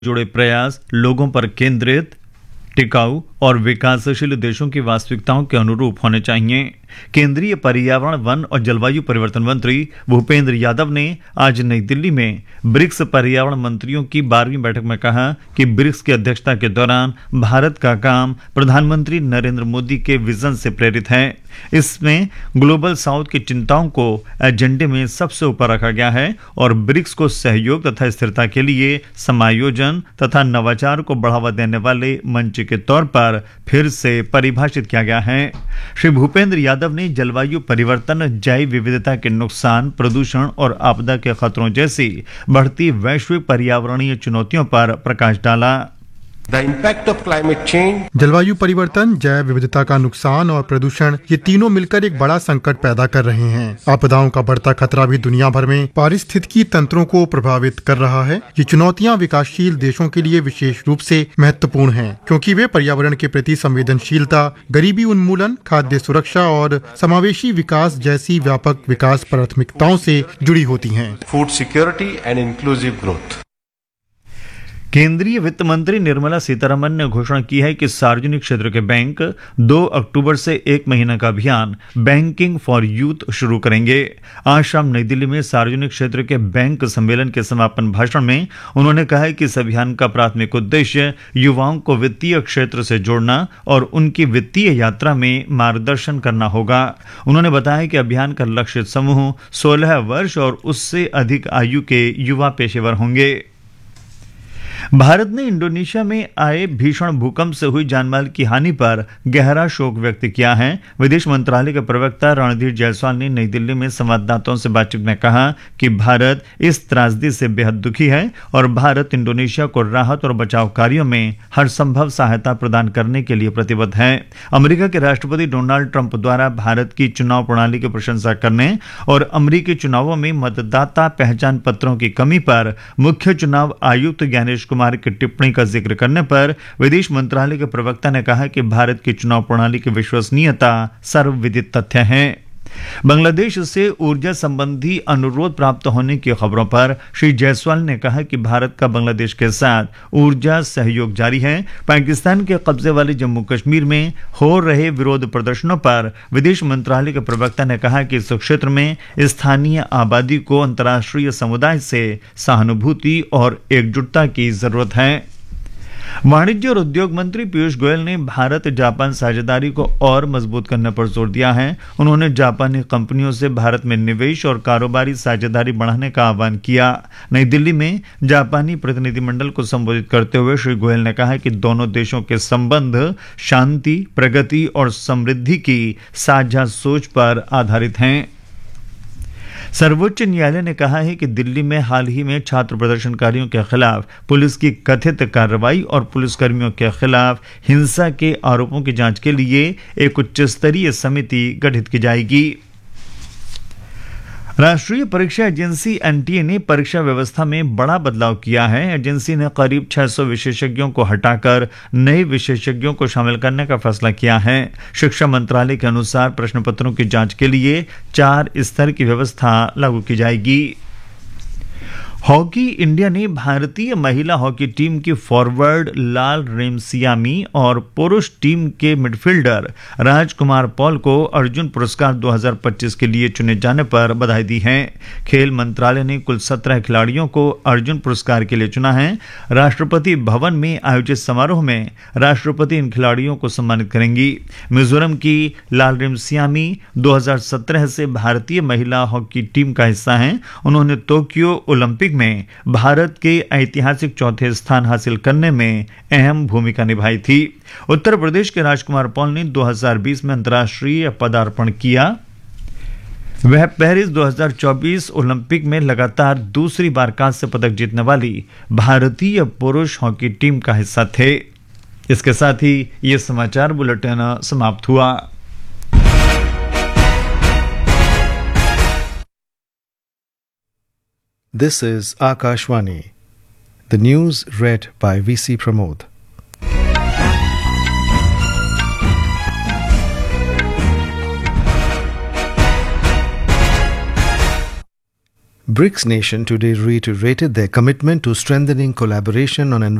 जुड़े प्रयास लोगों पर केंद्रित, टिकाऊ और विकासशील देशों की वास्तविकताओं के अनुरूप होने चाहिए। केंद्रीय पर्यावरण, वन और जलवायु परिवर्तन मंत्री भूपेंद्र यादव ने आज नई दिल्ली में ब्रिक्स पर्यावरण मंत्रियों की 12वीं बैठक में कहा कि ब्रिक्स की अध्यक्षता के दौरान भारत का काम प्रधानमंत्री नरेंद्र मोदी के विजन से प्रेरित है। इसमें ग्लोबल साउथ की चिंताओं को एजेंडे में सबसे ऊपर रखा गया है और ब्रिक्स को सहयोग तथा स्थिरता के लिए समायोजन तथा नवाचार को बढ़ावा देने वाले मंच के तौर पर फिर से परिभाषित किया गया है। श्री भूपेंद्र यादव ने जलवायु परिवर्तन, जैव विविधता के नुकसान, प्रदूषण और आपदा के खतरों जैसी बढ़ती वैश्विक पर्यावरणीय चुनौतियों पर प्रकाश डाला। The impact of climate change, जलवायु परिवर्तन, जैव विविधता का नुकसान और प्रदूषण, ये तीनों मिलकर एक बड़ा संकट पैदा कर रहे हैं। आपदाओं का बढ़ता खतरा भी दुनिया भर में पारिस्थितिकी तंत्रों को प्रभावित कर रहा है। ये चुनौतियां विकासशील देशों के लिए विशेष रूप से महत्वपूर्ण हैं, क्योंकि वे पर्यावरण के प्रति संवेदनशीलता, गरीबी उन्मूलन, खाद्य सुरक्षा और समावेशी विकास जैसी व्यापक विकास प्राथमिकताओं से जुड़ी होती हैं। food security and inclusive growth. केंद्रीय वित्त मंत्री निर्मला सीतारमण ने घोषणा की है कि सार्वजनिक क्षेत्र के बैंक 2 अक्टूबर से 1 महीना का अभियान बैंकिंग फॉर यूथ शुरू करेंगे। आज शाम नई दिल्ली में सार्वजनिक क्षेत्र के बैंक सम्मेलन के समापन भाषण में उन्होंने कहा है कि इस अभियान का प्राथमिक उद्देश्य युवाओं को वित्तीय क्षेत्र से जोड़ना और उनकी वित्तीय यात्रा में मार्गदर्शन करना होगा। उन्होंने बताया कि अभियान का लक्षित समूह 16 वर्ष और उससे अधिक आयु के युवा पेशेवर होंगे। भारत ने इंडोनेशिया में आए भीषण भूकंप से हुई जानमाल की हानि पर गहरा शोक व्यक्त किया है। विदेश मंत्रालय के प्रवक्ता रणधीर जायसवाल ने नई दिल्ली में संवाददाताओं से बातचीत में कहा कि भारत इस त्रासदी से बेहद दुखी है और भारत इंडोनेशिया को राहत और बचाव कार्यों में हर संभव सहायता प्रदान करने के लिए प्रतिबद्ध है। अमेरिका के राष्ट्रपति डोनाल्ड ट्रंप द्वारा भारत की चुनाव प्रणाली की प्रशंसा करने और अमेरिकी चुनावों में मतदाता पहचान पत्रों की कमी पर मुख्य चुनाव आयुक्त ज्ञानेश कुमार की टिप्पणी का जिक्र करने पर विदेश मंत्रालय के प्रवक्ता ने कहा कि भारत की चुनाव प्रणाली की विश्वसनीयता सर्वविदित तथ्य है। बांग्लादेश से ऊर्जा संबंधी अनुरोध प्राप्त होने की खबरों पर श्री जायसवाल ने कहा कि भारत का बांग्लादेश के साथ ऊर्जा सहयोग जारी है। पाकिस्तान के कब्जे वाले जम्मू कश्मीर में हो रहे विरोध प्रदर्शनों पर विदेश मंत्रालय के प्रवक्ता ने कहा कि इस क्षेत्र में स्थानीय आबादी को अंतर्राष्ट्रीय समुदाय से सहानुभूति और एकजुटता की जरूरत है। वाणिज्य और उद्योग मंत्री पीयूष गोयल ने भारत जापान साझेदारी को और मजबूत करने पर जोर दिया है। उन्होंने जापानी कंपनियों से भारत में निवेश और कारोबारी साझेदारी बढ़ाने का आह्वान किया। नई दिल्ली में जापानी प्रतिनिधिमंडल को संबोधित करते हुए श्री गोयल ने कहा कि दोनों देशों के संबंध शांति, प्रगति और समृद्धि की साझा सोच पर आधारित हैं। सर्वोच्च न्यायालय ने कहा है कि दिल्ली में हाल ही में छात्र प्रदर्शनकारियों के खिलाफ पुलिस की कथित कार्रवाई और पुलिसकर्मियों के खिलाफ हिंसा के आरोपों की जांच के लिए एक उच्च स्तरीय समिति गठित की जाएगी। राष्ट्रीय परीक्षा एजेंसी एनटीए ने परीक्षा व्यवस्था में बड़ा बदलाव किया है। एजेंसी ने करीब 600 विशेषज्ञों को हटाकर नए विशेषज्ञों को शामिल करने का फैसला किया है। शिक्षा मंत्रालय के अनुसार प्रश्न पत्रों की जांच के लिए 4 स्तर की व्यवस्था लागू की जाएगी। हॉकी इंडिया ने भारतीय महिला हॉकी टीम की फॉरवर्ड लाल रेमसियामी और पुरुष टीम के मिडफील्डर राजकुमार पॉल को अर्जुन पुरस्कार 2025 के लिए चुने जाने पर बधाई दी है। खेल मंत्रालय ने कुल 17 खिलाड़ियों को अर्जुन पुरस्कार के लिए चुना है। राष्ट्रपति भवन में आयोजित समारोह में राष्ट्रपति इन खिलाड़ियों को सम्मानित करेंगी। मिजोरम की लाल रेमसियामी 2017 से भारतीय महिला हॉकी टीम का हिस्सा हैं। उन्होंने टोक्यो ओलंपिक में भारत के ऐतिहासिक चौथे स्थान हासिल करने में अहम भूमिका निभाई थी। उत्तर प्रदेश के राजकुमार पॉल ने 2020 में अंतर्राष्ट्रीय पदार्पण किया। वह पेरिस 2024 ओलंपिक में लगातार दूसरी बार कांस्य पदक जीतने वाली भारतीय पुरुष हॉकी टीम का हिस्सा थे। इसके साथ ही यह समाचार बुलेटिन समाप्त हुआ। This is Akashvani. The news read by VC Pramod. BRICS nations today reiterated their commitment to strengthening collaboration on